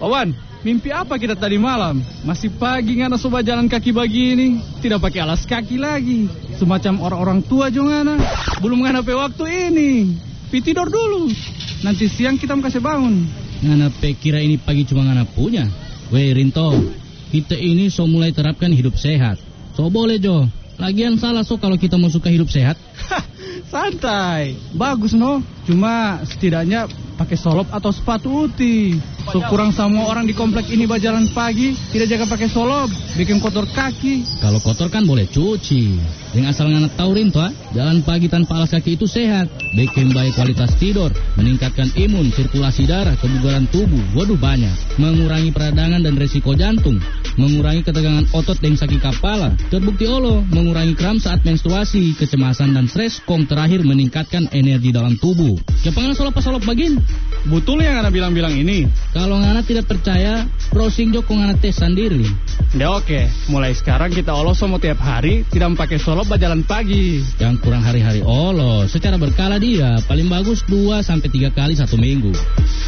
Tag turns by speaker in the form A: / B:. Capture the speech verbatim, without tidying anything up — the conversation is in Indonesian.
A: Kawan, mimpi apa kita tadi malam? Masih pagi ngana soba jalan kaki begini. Tidak pakai alas kaki lagi. Semacam orang-orang tua jo ngana. Belum ngana pe waktu ini. Pi tidur dulu. Nanti siang kita mau kasih bangun.
B: Ngana pe kira ini pagi cuma ngana punya. Weh Rinto, kita ini so mulai terapkan hidup sehat. So boleh Jo. Lagian salah so kalau kita mau suka hidup sehat.
A: Santai. Bagus no. Cuma setidaknya pakai solop atau sepatu uti. So kurang semua orang di komplek ini berjalan pagi tidak jaga pakai solop, bikin kotor kaki.
B: Kalau kotor kan boleh cuci. Yang asal ngana tahu Rinto, jalan pagi tanpa alas kaki itu sehat, bikin baik kualitas tidur, meningkatkan imun, sirkulasi darah, kebugaran tubuh. Waduh banyak. Mengurangi peradangan dan resiko jantung, mengurangi ketegangan otot dan sakit kepala. Terbukti olo, mengurangi kram saat menstruasi, kecemasan dan stres. Kong terakhir meningkatkan energi dalam tubuh. Kepangan solop pas solop bagin?
A: Betul yang ngana bilang-bilang ini.
B: Kalau ngana tidak percaya, browsing jo kong ngana tes sendiri.
A: Ya oke, mulai sekarang kita olos semua tiap hari, tidak pakai solop berjalan pagi.
B: Yang kurang hari-hari olos, secara berkala dia, paling bagus dua sampai tiga kali satu minggu.